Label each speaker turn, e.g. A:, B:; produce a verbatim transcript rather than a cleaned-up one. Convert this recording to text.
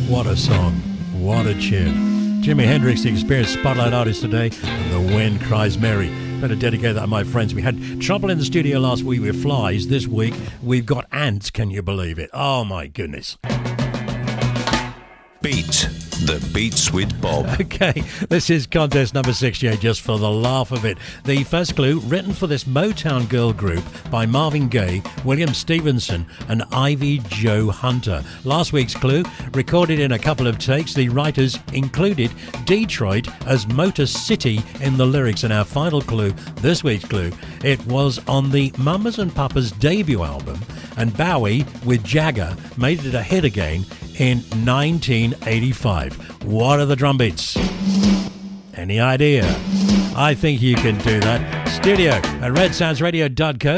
A: What a song. What a tune. Jimi Hendrix, the Experience Spotlight Artist today, and The Wind Cries Mary. Better dedicate that to my friends. We had trouble in the studio last week with flies. This week, we've got ants. Can you believe it? Oh, my goodness.
B: Beat the Beats with Bob.
A: Okay, this is contest number sixty-eight, just for the laugh of it. The first clue, written for this Motown girl group by Marvin Gaye, William Stevenson and Ivy Jo Hunter. Last week's clue, recorded in a couple of takes, the writers included Detroit as Motor City in the lyrics. And our final clue, this week's clue, it was on the Mamas and Papas debut album, and Bowie with Jagger made it a hit again in nineteen eighty-five. What are the drum beats? Any idea? I think you can do that. Studio at red sounds radio dot co.